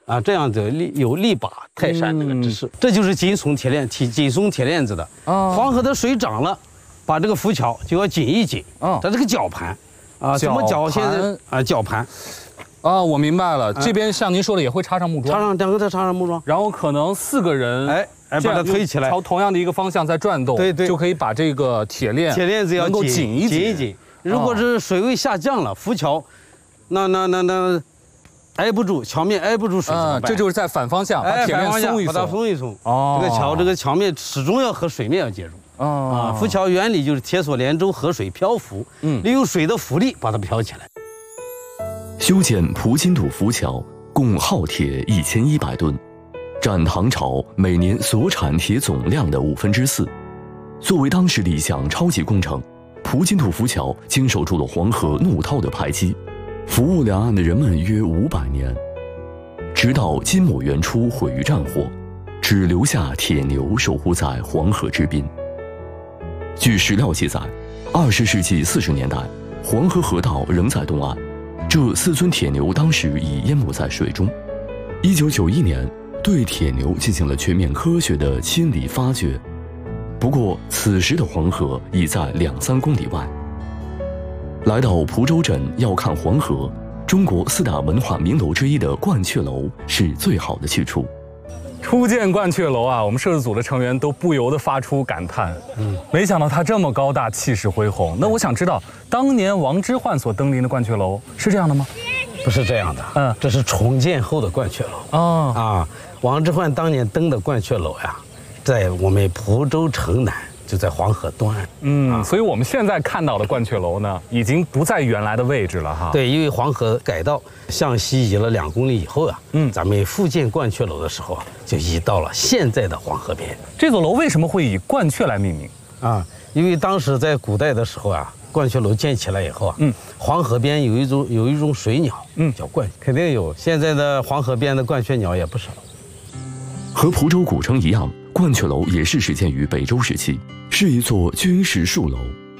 啊，这样子有力拔泰山这个姿势，这就是紧松铁链子的。黄河的水涨了，把这个浮桥就要紧一紧。它这个绞盘，啊，怎么绞？现在啊，绞盘。 啊，我明白了，这边像您说的也会插上木桩， 两个再插上木桩， 然后可能4个人， 把它推起来， 朝同样的一个方向在转动，对，就可以把这个铁链子要能够紧一紧。 如果是水位下降了，浮桥，那挨不住，桥面挨不住水， 这就是在反方向把铁链松一松， 把它松一松。这个桥面始终要和水面要接触。浮桥原理就是铁索连舟，河水漂浮，利用水的浮力把它漂起来。 修建蒲津渡浮桥共耗铁1100吨，占唐朝每年所产铁总量的4%。作为当时的一项超级工程，蒲津渡浮桥经受住了黄河怒涛的排击，服务两岸的人们约500年，直到金末元初毁于战火，只留下铁牛守护在黄河之滨。据史料记载，20世纪40年代，黄河河道仍在东岸，这4尊铁牛当时已淹没在水中。1991年，对铁牛进行了全面科学的清理发掘。不过，此时的黄河已在2-3公里外。来到蒲州镇要看黄河，中国4大文化名楼之一的鹳雀楼是最好的去处。 初见鹳雀楼啊，我们摄制组的成员都不由得发出感叹。没想到它这么高大，气势恢宏。那我想知道，当年王之涣所登临的鹳雀楼是这样的吗？ 不是这样的，这是重建后的鹳雀楼。王之涣当年登的鹳雀楼呀，在我们蒲州城南，就在黄河东岸。 所以我们现在看到的鹳雀楼呢，已经不在原来的位置了哈。 对，因为黄河改道向西移了2公里以后啊，咱们复建鹳雀楼的时候啊，就移到了现在的黄河边。 这座楼为什么会以鹳雀来命名？ 因为当时在古代的时候啊，鹳雀楼建起来以后啊，黄河边有一种水鸟，叫鹳，肯定有。现在的黄河边的鹳雀鸟也不少。 和蒲州古城一样，鹳雀楼也是始建于北周时期，是一座军事戍楼。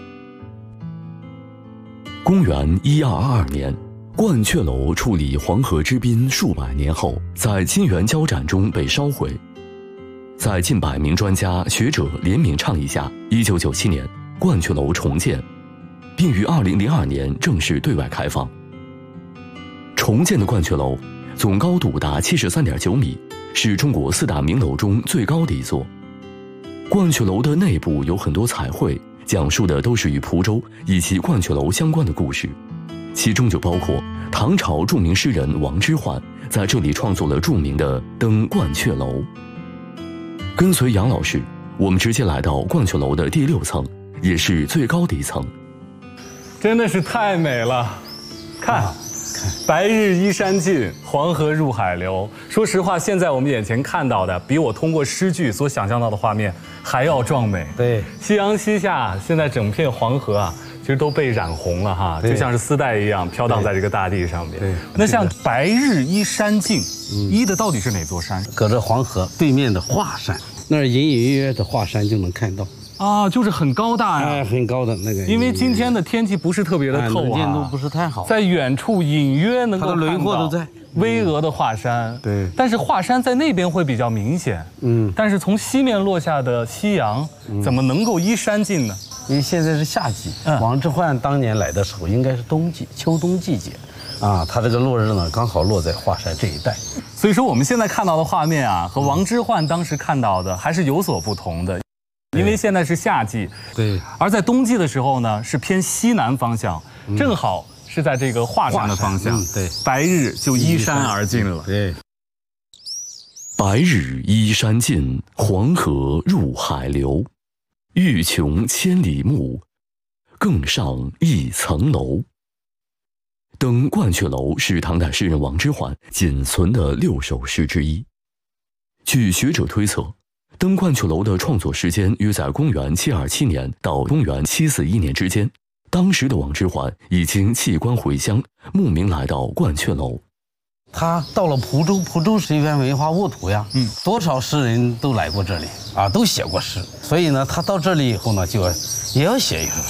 公元1222年，鹳雀楼矗立黄河之滨数百年后，在金元交战中被烧毁。在近百名专家学者联名倡议下，1997年鹳雀楼重建，并于2002年正式对外开放。重建的鹳雀楼总高度达73.9米，是中国4大名楼中最高的一座。鹳雀楼的内部有很多彩绘，讲述的都是与蒲州以及鹳雀楼相关的故事，其中就包括唐朝著名诗人王之涣在这里创作了著名的《登鹳雀楼》。跟随杨老师，我们直接来到鹳雀楼的第6层，也是最高的一层。 真的是太美了，看，白日依山尽，黄河入海流。说实话，现在我们眼前看到的，比我通过诗句所想象到的画面还要壮美。 对， 夕阳西下，现在整片黄河啊，其实都被染红了哈，就像是丝带一样飘荡在这个大地上面。那像白日依山尽，依的到底是哪座山？ 隔着黄河对面的华山，那儿隐隐约约的华山就能看到。 就是很高大呀， 很高的那个。 因为今天的天气不是特别的透能见度不是太好， 在远处隐约能够看到轮廓都在巍峨的华山。 对， 但是华山在那边会比较明显。但是从西面落下的夕阳，怎么能够依山尽呢？ 因为现在是夏季，王之涣当年来的时候应该是冬季，秋冬季节。他这个落日呢，刚好落在华山这一带。 所以说我们现在看到的画面啊，和王之涣当时看到的还是有所不同的。因为现在是夏季， 对， 而在冬季的时候呢，是偏西南方向，正好是在这个华山的方向， 对， 白日就依山而尽了。 对， 白日依山尽，黄河入海流。欲穷千里目，更上一层楼。登鹳雀楼是唐代诗人王之涣仅存的6首诗之一。据学者推测，登鹳雀楼的创作时间约在公元727年到公元741年之间。当时的王之涣已经弃官回乡，慕名来到鹳雀楼。 他到了蒲州，蒲州是一片文化沃土呀，多少诗人都来过这里都写过诗，所以呢，他到这里以后呢，也要写一首诗。